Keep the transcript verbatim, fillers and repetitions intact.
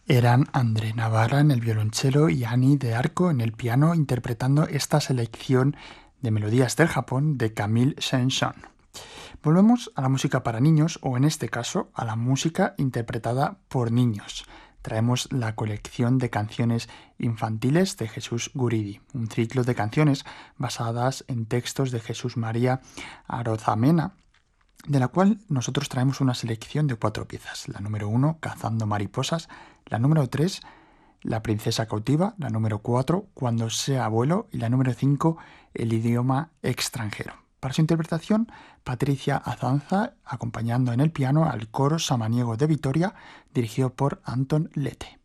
Eran André Navarra en el violonchelo y Annie de Arco en el piano interpretando esta selección de melodías del Japón de Camille Saint-Saëns. Volvemos a la música para niños, o en este caso, a la música interpretada por niños. Traemos la colección de canciones infantiles de Jesús Guridi, un ciclo de canciones basadas en textos de Jesús María Arozamena, de la cual nosotros traemos una selección de cuatro piezas. La número uno, Cazando mariposas. La número tres, La princesa cautiva. La número cuatro, Cuando sea abuelo. Y la número cinco, El idioma extranjero. Para su interpretación, Patricia Azanza, acompañando en el piano al coro samaniego de Vitoria, dirigido por Anton Lete.